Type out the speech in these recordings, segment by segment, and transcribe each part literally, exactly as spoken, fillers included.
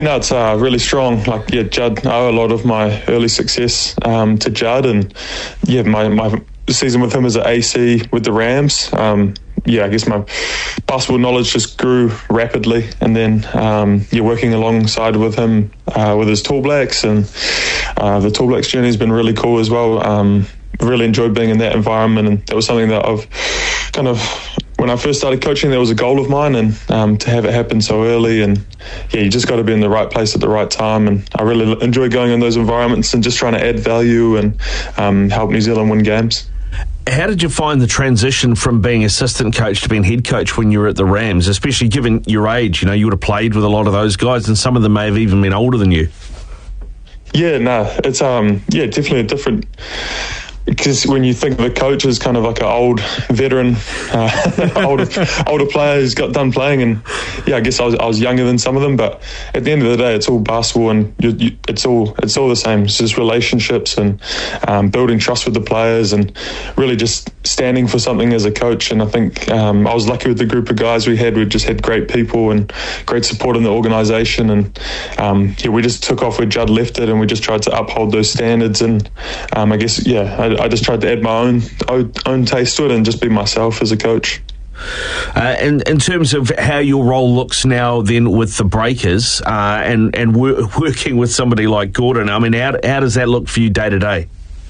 No, it's uh, really strong. Like, yeah, Judd, I owe a lot of my early success um, to Judd, and yeah, my, my season with him as an A C with the Rams, um, yeah, I guess my basketball knowledge just grew rapidly, and then um, yeah, working alongside with him uh, with his Tall Blacks, and uh, the Tall Blacks journey has been really cool as well. Um, really enjoyed being in that environment, and that was something that I've kind of, when I first started coaching, that was a goal of mine, and um, to have it happen so early, and yeah, you just got to be in the right place at the right time, and I really enjoy going in those environments and just trying to add value and um, help New Zealand win games. How did you find the transition from being assistant coach to being head coach when you were at the Rams, especially given your age? You know, you would have played with a lot of those guys, and some of them may have even been older than you. Yeah, no, it's um, yeah, definitely a different. Because when you think of a coach as kind of like an old veteran, uh, older older player who's got done playing, and yeah, I guess I was I was younger than some of them, but at the end of the day, it's all basketball, and you, you, it's all it's all the same. It's just relationships and um, building trust with the players, and really just standing for something as a coach. And I think um, I was lucky with the group of guys we had. We just had great people and great support in the organisation, and um, yeah, we just took off where Judd left it, and we just tried to uphold those standards. And um, I guess yeah. I, I just tried to add my own, own own taste to it and just be myself as a coach. Uh, and in terms of how your role looks now then with the Breakers uh, and, and wor- working with somebody like Gordon, I mean, how, how does that look for you day to day?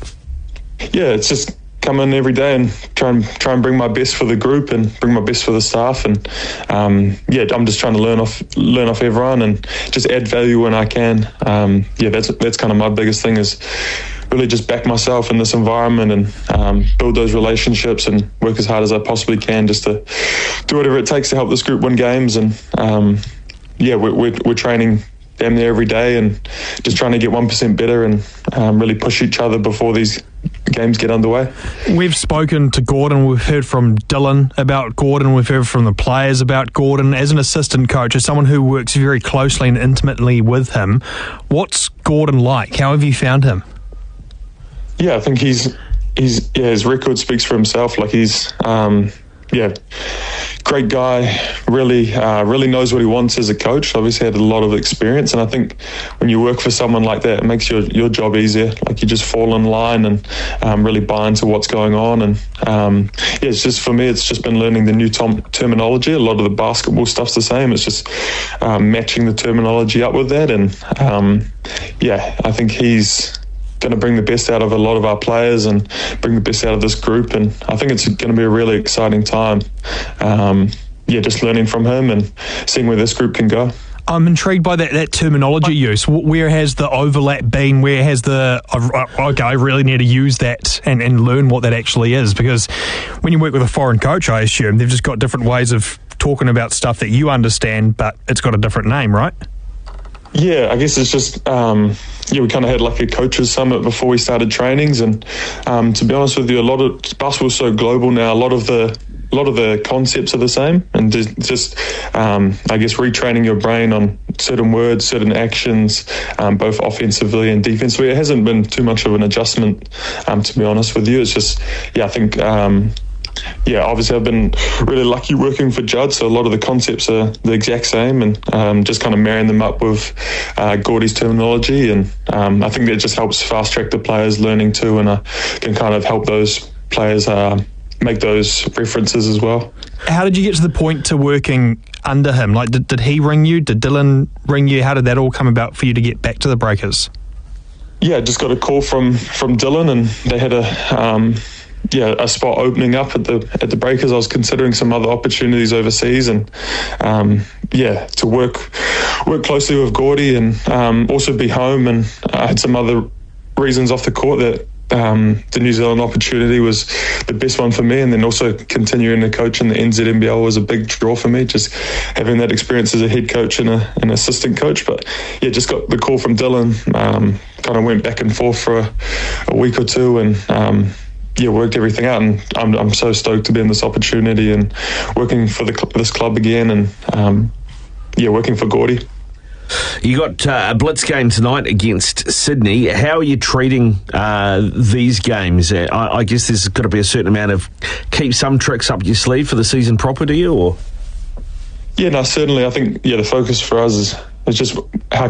Yeah, it's just come in every day and try and try and bring my best for the group and bring my best for the staff, and um, yeah, I'm just trying to learn off learn off everyone and just add value when I can. Um, yeah, that's that's kind of my biggest thing, is really just back myself in this environment and um, build those relationships and work as hard as I possibly can just to do whatever it takes to help this group win games. And um, yeah, we're, we're, we're training damn near every day and just trying to get one percent better and um, really push each other before these games get underway. We've spoken to Gordon, we've heard from Dylan about Gordon, we've heard from the players about Gordon. As an assistant coach, as someone who works very closely and intimately with him, what's Gordon like? How have you found him? Yeah, I think he's he's yeah, his record speaks for himself. Like he's um, yeah, great guy. Really, uh, really knows what he wants as a coach. Obviously, had a lot of experience, and I think when you work for someone like that, it makes your your job easier. Like you just fall in line and um, really buy into what's going on. And um, yeah, it's just for me, it's just been learning the new tom- terminology. A lot of the basketball stuff's the same. It's just um, matching the terminology up with that. And um, yeah, I think he's going to bring the best out of a lot of our players and bring the best out of this group, and I think it's going to be a really exciting time. Um, yeah, just learning from him and seeing where this group can go. I'm intrigued by that, that terminology use. Where has the overlap been? Where has the, okay, I really need to use that and, and learn what that actually is? Because when you work with a foreign coach, I assume they've just got different ways of talking about stuff that you understand, but it's got a different name, right? Yeah, I guess it's just, um, yeah, we kind of had like a coaches summit before we started trainings, and um, to be honest with you, a lot of basketball's so global now. A lot of the a lot of the concepts are the same, and just, just um, I guess retraining your brain on certain words, certain actions, um, both offensively and defensively. It hasn't been too much of an adjustment, um, to be honest with you. It's just, yeah, I think. Um, Yeah, obviously I've been really lucky working for Judd, so a lot of the concepts are the exact same, and um, just kind of marrying them up with uh, Gordy's terminology, and um, I think that just helps fast track the players learning too, and I can kind of help those players uh, make those references as well. How did you get to the point to working under him? Like, did, did he ring you? Did Dylan ring you? How did that all come about for you to get back to the Breakers? Yeah, I just got a call from from Dylan, and they had a um, yeah a spot opening up at the at the Breakers. I was considering some other opportunities overseas, and um, yeah, to work work closely with Gordy, and um, also be home. And I had some other reasons off the court that um, the New Zealand opportunity was the best one for me, and then also continuing to coach in the N Z N B L was a big draw for me, just having that experience as a head coach and a, an assistant coach. But yeah, just got the call from Dylan, um, kind of went back and forth for a, a week or two, and um, yeah, worked everything out, and I'm I'm so stoked to be in this opportunity and working for the this club again, and um, yeah, working for Gordy. You got uh, a blitz game tonight against Sydney. How are you treating uh, these games? Uh, I, I guess there's got to be a certain amount of keep some tricks up your sleeve for the season proper, do you? Or yeah, no, certainly. I think yeah, the focus for us is It's just how